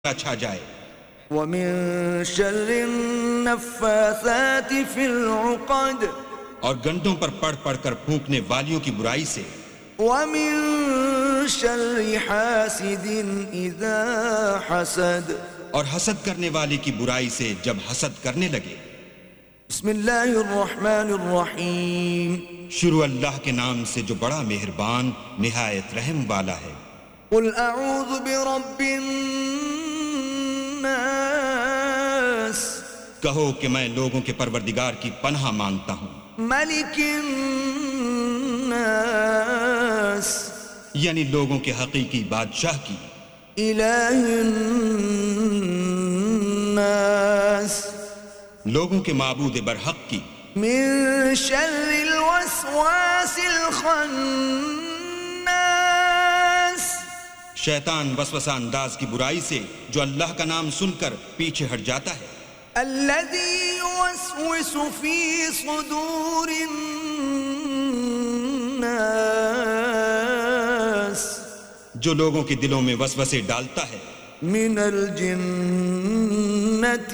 چھا جائے. وَمِن شَرِّ النَّفَّاثَاتِ فِي الْعُقَدِ اور گنٹوں پر پڑھ پڑھ کر پھونکنے والیوں کی برائی سے. وَمِن شَرِّ حَاسِدٍ إِذَا حَسَدَ اور حسد کرنے والے کی برائی سے جب حسد کرنے لگے. بسم اللہ الرحمن الرحیم. شروع اللہ کے نام سے جو بڑا مہربان نہایت رحم والا ہے. قل اعوذ برب الناس. کہو کہ میں لوگوں کے پروردگار کی پناہ مانگتا ہوں. ملک الناس یعنی لوگوں کے حقیقی بادشاہ کی. الہ الناس لوگوں کے معبود برحق کی. من شر الوسواس الخناس شیطان وسوسہ انداز کی برائی سے جو اللہ کا نام سن کر پیچھے ہٹ جاتا ہے. الذي يوسوس في صدور الناس جو لوگوں کے دلوں میں وسوسے ڈالتا ہے. من الجنة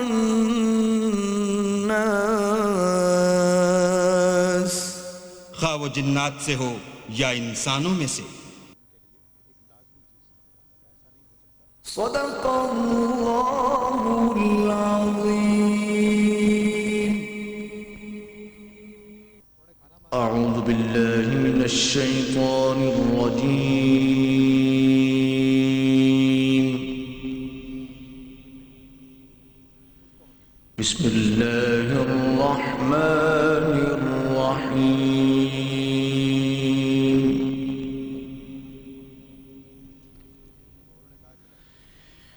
والناس خواہ وہ جنات سے ہو یا انسانوں میں سے. صدق اللہ العظیم. اعوذ باللہ من الشیطان الرجیم. بسم اللہ الرحمن